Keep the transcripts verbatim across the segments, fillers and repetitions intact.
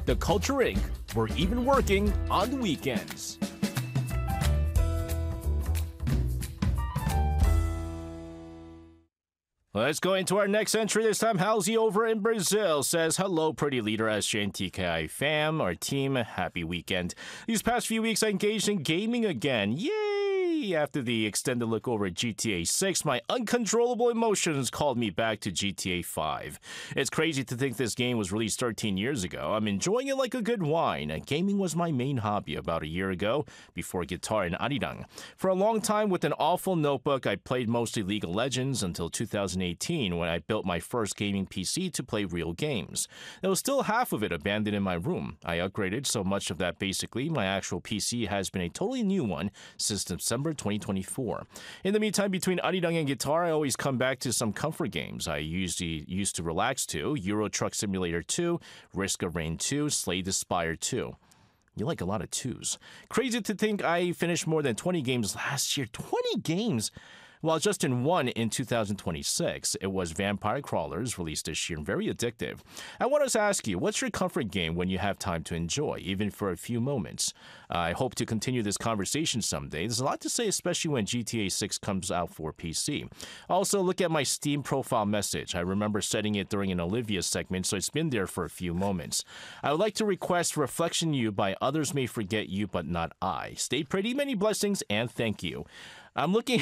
The Culture Incorporated. We're even working on the weekends. Let's go into our next entry. This time, Halsey over in Brazil says, hello, pretty leader, S J and T K I fam, our team. Happy weekend. These past few weeks, I engaged in gaming again. Yay! After the extended look over at G T A six, my uncontrollable emotions called me back to G T A five. It's crazy to think this game was released thirteen years ago. I'm enjoying it like a good wine. Gaming was my main hobby about a year ago, before guitar and arirang. For a long time, with an awful notebook, I played mostly League of Legends until two thousand eighteen, when I built my first gaming P C to play real games. There was still half of it abandoned in my room. I upgraded so much of that basically, my actual P C has been a totally new one since December twenty twenty-four. In the meantime, between arirang and guitar, I always come back to some comfort games I usually used to relax to: Euro Truck Simulator two, Risk of Rain two, Slay the Spire two. You like a lot of twos. Crazy to think I finished more than twenty games last year. twenty games? Well, just in one in two thousand twenty-six, it was Vampire Crawlers, released this year, and very addictive. I want to ask you, what's your comfort game when you have time to enjoy, even for a few moments? Uh, I hope to continue this conversation someday. There's a lot to say, especially when G T A six comes out for P C. Also, look at my Steam profile message. I remember setting it during an Olivia segment, so it's been there for a few moments. I would like to request Reflection You by Others May Forget You, But Not I. Stay pretty, many blessings, and thank you. I'm looking...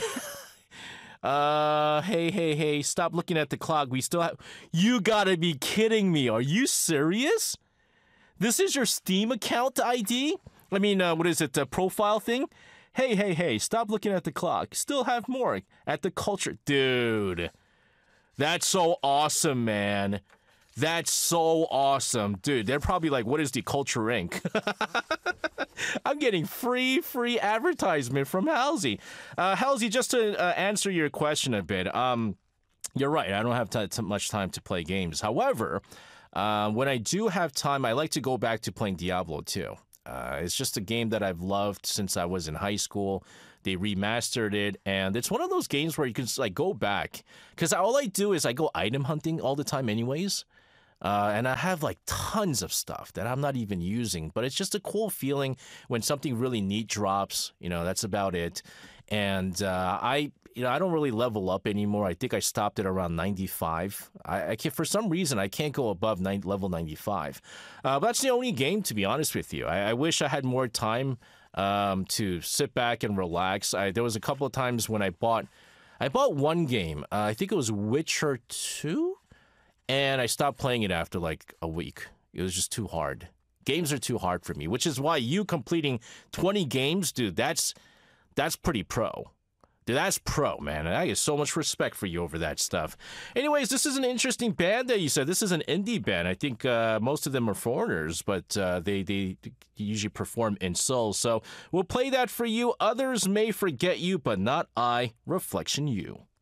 Uh, hey, hey, hey, stop looking at the clock. We still have... You gotta be kidding me. Are you serious? This is your Steam account I D? I mean, uh, what is it, the profile thing? Hey, hey, hey, stop looking at the clock. Still have more at the culture. Dude, that's so awesome, man. That's so awesome. Dude, they're probably like, what is the Culture Incorporated? I'm getting free, free advertisement from Halsey. Uh, Halsey, just to uh, answer your question a bit, um, you're right. I don't have t- t- much time to play games. However, uh, when I do have time, I like to go back to playing Diablo two. Uh, it's just a game that I've loved since I was in high school. They remastered it, and it's one of those games where you can just, like, go back. Because all I do is I go item hunting all the time anyways. Uh, and I have like tons of stuff that I'm not even using, but it's just a cool feeling when something really neat drops. You know, that's about it. And uh, I, you know, I don't really level up anymore. I think I stopped at around ninety-five. I, I can't, for some reason, I can't go above nine, level ninety-five. Uh, but that's the only game, to be honest with you. I, I wish I had more time um, to sit back and relax. I, there was a couple of times when I bought, I bought one game. Uh, I think it was Witcher two. And I stopped playing it after like a week. It was just too hard. Games are too hard for me, which is why you completing twenty games, dude, that's that's pretty pro. Dude, that's pro, man. And I get so much respect for you over that stuff. Anyways, this is an interesting band that you said. This is an indie band. I think uh, most of them are foreigners, but uh, they, they usually perform in Seoul. So we'll play that for you. Others May Forget You, But Not I. Reflection You.